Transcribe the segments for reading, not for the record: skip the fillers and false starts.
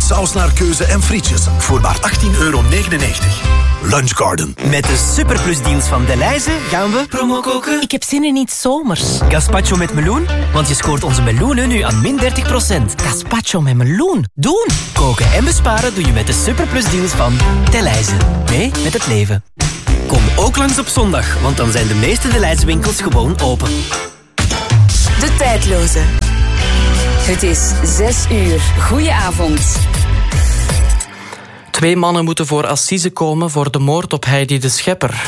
saus naar keuze en frietjes voor maar €18,99. Lunchgarden. Met de Superplusdeals van Delhaize gaan we promo koken. Ik heb zin in iets zomers. Gazpacho met meloen, want je scoort onze meloenen nu aan min 30%. Gazpacho met meloen. Doen! Koken en besparen doe je met de Superplusdeals van Delhaize. Mee met het leven. Kom ook langs op zondag, want dan zijn de meeste Delhaize winkels gewoon open. De Tijdloze. Het is 6 uur. Goedenavond. 2 mannen moeten voor assise komen voor de moord op Heidi de Schepper.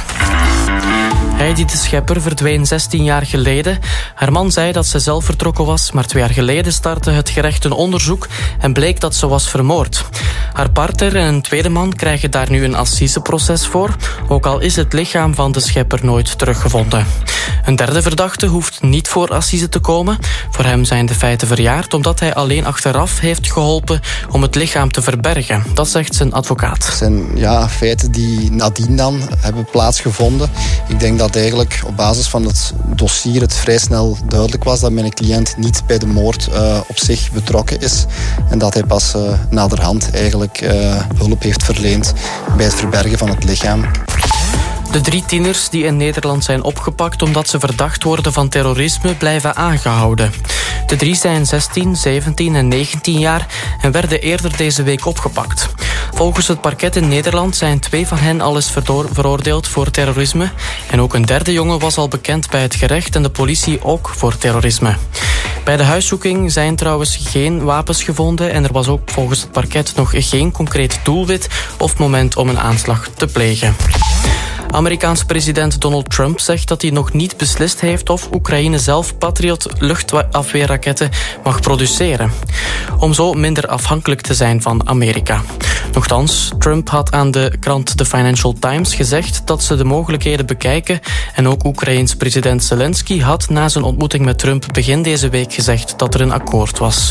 Heidi de Schepper verdween 16 jaar geleden. Haar man zei dat ze zelf vertrokken was, maar 2 jaar geleden startte het gerecht een onderzoek en bleek dat ze was vermoord. Haar partner en een tweede man krijgen daar nu een assiseproces voor, ook al is het lichaam van de Schepper nooit teruggevonden. Een derde verdachte hoeft niet voor assise te komen. Voor hem zijn de feiten verjaard omdat hij alleen achteraf heeft geholpen om het lichaam te verbergen. Dat zegt zijn advocaat. Het zijn feiten die nadien dan hebben plaatsgevonden. Ik denk dat eigenlijk op basis van het dossier het vrij snel duidelijk was dat mijn cliënt niet bij de moord op zich betrokken is. En dat hij pas naderhand eigenlijk hulp heeft verleend bij het verbergen van het lichaam. De 3 tieners die in Nederland zijn opgepakt omdat ze verdacht worden van terrorisme blijven aangehouden. De 3 zijn 16, 17 en 19 jaar en werden eerder deze week opgepakt. Volgens het parket in Nederland zijn 2 van hen al eens veroordeeld voor terrorisme. En ook een derde jongen was al bekend bij het gerecht en de politie ook voor terrorisme. Bij de huiszoeking zijn trouwens geen wapens gevonden en er was ook volgens het parket nog geen concreet doelwit of moment om een aanslag te plegen. Amerikaans president Donald Trump zegt dat hij nog niet beslist heeft of Oekraïne zelf Patriot luchtafweerraketten mag produceren. Om zo minder afhankelijk te zijn van Amerika. Nochtans, Trump had aan de krant The Financial Times gezegd dat ze de mogelijkheden bekijken en ook Oekraïens president Zelensky had na zijn ontmoeting met Trump begin deze week gezegd dat er een akkoord was.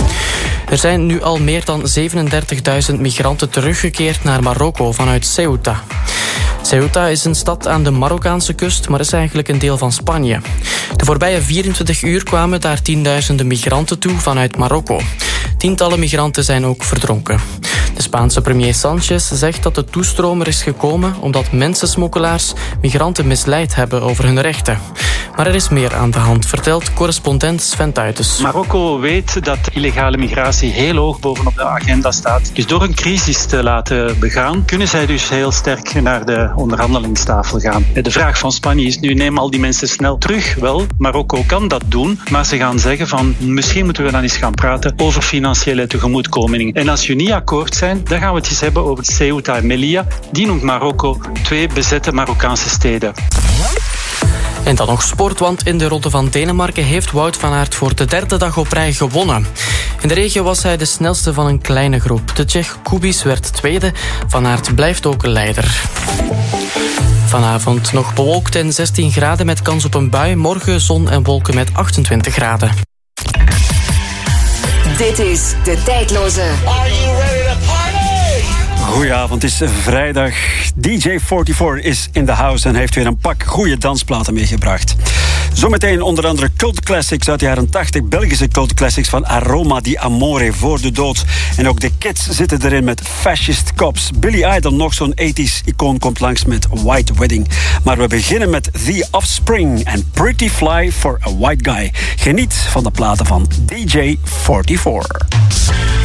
Er zijn nu al meer dan 37.000 migranten teruggekeerd naar Marokko vanuit Ceuta. Ceuta is een stad aan de Marokkaanse kust, maar is eigenlijk een deel van Spanje. De voorbije 24 uur kwamen daar tienduizenden migranten toe vanuit Marokko. Tientallen migranten zijn ook verdronken. De Spaanse premier Sánchez zegt dat de toestromer is gekomen omdat mensensmokkelaars migranten misleid hebben over hun rechten. Maar er is meer aan de hand, vertelt correspondent Sven Tuitens. Marokko weet dat illegale migratie heel hoog bovenop de agenda staat. Dus door een crisis te laten begaan, kunnen zij dus heel sterk naar de onderhandelingstafel gaan. De vraag van Spanje is nu, neem al die mensen snel terug. Wel, Marokko kan dat doen, maar ze gaan zeggen van misschien moeten we dan eens gaan praten over financiële tegemoetkoming. En als je niet akkoord zijn, dan gaan we het eens hebben over Ceuta en Melilla. Die noemt Marokko 2 bezette Marokkaanse steden. En dan nog sport, want in de Ronde van Denemarken heeft Wout van Aert voor de 3e dag op rij gewonnen. In de regio was hij de snelste van een kleine groep. De Tsjech Kubiš werd 2e. Van Aert blijft ook leider. Vanavond nog bewolkt en 16 graden met kans op een bui. Morgen zon en wolken met 28 graden. Dit is De Tijdloze. Are you ready to party? Goedenavond, het is vrijdag. DJ44 is in the house en heeft weer een pak goede dansplaten meegebracht. Zometeen onder andere cult classics uit de jaren 80, Belgische cult classics van Aroma di Amore, Voor de Dood. En ook de Kids zitten erin met Fascist Cops. Billy Idol, nog zo'n 80s icoon, komt langs met White Wedding. Maar we beginnen met The Offspring en Pretty Fly for a White Guy. Geniet van de platen van DJ44.